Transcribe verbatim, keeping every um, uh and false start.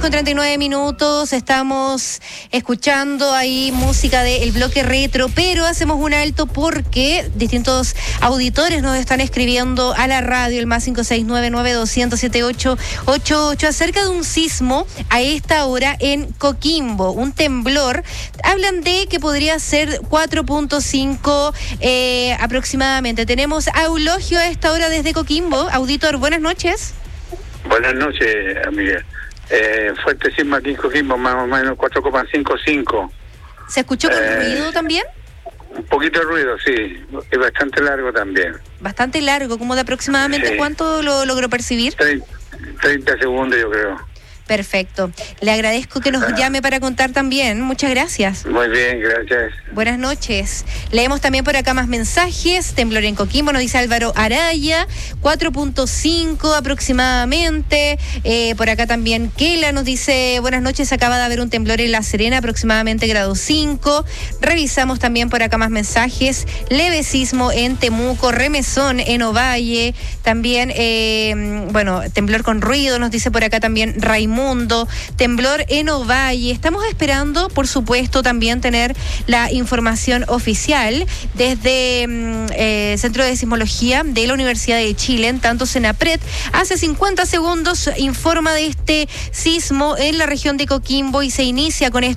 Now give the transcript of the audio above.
con treinta y nueve minutos, estamos escuchando ahí música del bloque retro, pero hacemos un alto porque distintos auditores nos están escribiendo a la radio, el más cinco seis nueve nueve dos cero cero siete ocho ocho ocho, acerca de un sismo a esta hora en Coquimbo, un temblor. Hablan de que podría ser cuatro punto cinco eh, aproximadamente. Tenemos a Eulogio a esta hora desde Coquimbo. Auditor, buenas noches. Buenas noches, amiga. Eh, fuerte sismo aquí en Coquimbo, más o menos cuatro coma cincuenta y cinco. ¿Se escuchó con eh, ruido también? Un poquito de ruido, sí. Y bastante largo también. Bastante largo, como de aproximadamente, sí. ¿Cuánto lo logró percibir? treinta segundos, yo creo. Perfecto. Le agradezco que nos ah. llame para contar también. Muchas gracias. Muy bien, gracias. Buenas noches. Leemos también por acá más mensajes. Temblor en Coquimbo, nos dice Álvaro Araya, cuatro punto cinco aproximadamente. Eh, por acá también Kela nos dice, buenas noches, acaba de haber un temblor en La Serena, aproximadamente grado cinco. Revisamos también por acá más mensajes. Leve sismo en Temuco, remesón en Ovalle. También, eh, bueno, temblor con ruido, nos dice por acá también Raimundo. Mundo, temblor en Ovalle. Estamos esperando, por supuesto, también tener la información oficial desde eh, Centro de Sismología de la Universidad de Chile, en tanto Senapred, hace cincuenta segundos informa de este sismo en la región de Coquimbo y se inicia con esto.